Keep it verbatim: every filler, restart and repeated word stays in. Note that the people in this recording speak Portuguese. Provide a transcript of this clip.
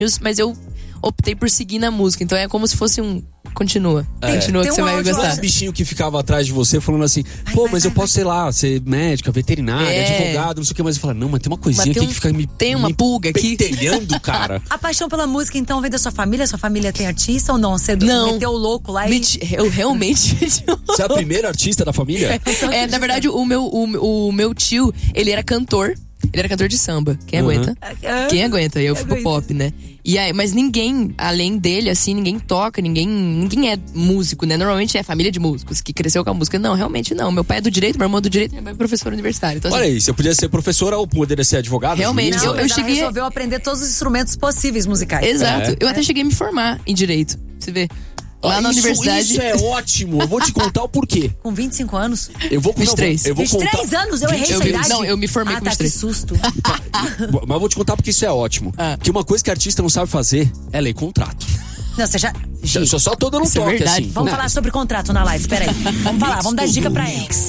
mas eu optei por seguir na música. Então é como se fosse um... Continua. É. Continua Tem que você um vai áudio lá. gostar. Esse bichinho que ficava atrás de você falando assim, Vai, pô, vai, mas vai, eu posso, sei lá, ser médica, veterinária, É. advogado, não sei o que mais. Eu falo, não, mas tem uma coisinha Mas tem aqui um- que fica me tem uma me pulga aqui. pentelhando, cara. A paixão pela música, então, vem da sua família? Sua família tem artista ou não? Você Não. meteu o louco lá e... Menti- Eu realmente... Você é a primeira artista da família? É, na verdade, o meu, o, o meu tio, ele era cantor. Ele era cantor de samba. Quem Uhum. aguenta? Quem aguenta? Eu fui pro Aguenta. pop, né? E aí, mas ninguém, além dele, assim, ninguém toca, ninguém, ninguém é músico, né? Normalmente é família de músicos que cresceu com a música. Não, realmente não. Meu pai é do direito, meu irmão é do direito, meu pai é professor universitário. Então, Olha assim, aí, você podia ser professora ou poderia ser advogada? Realmente, juíza? Não, eu- mas ela cheguei- resolveu aprender todos os instrumentos possíveis musicais. exato. É. Eu até cheguei a me formar em direito. Você vê. Lá Ah, na isso, universidade. Isso é ótimo. Eu vou te contar o porquê. Com vinte e cinco anos? Eu vou vinte e três. Eu vou vinte e três contar. anos? Eu errei vinte e essa três. idade? Não, eu me formei ah, com tá, vinte e três. que susto. Mas eu vou te contar porque isso é ótimo. Ah. Que uma coisa que artista não sabe fazer é ler contrato. Não, você já... Eu só, só tô dando um Isso é toque, verdade. assim. Vamos Não. falar sobre contrato na live, peraí. Vamos falar, vamos dar dica pra ela.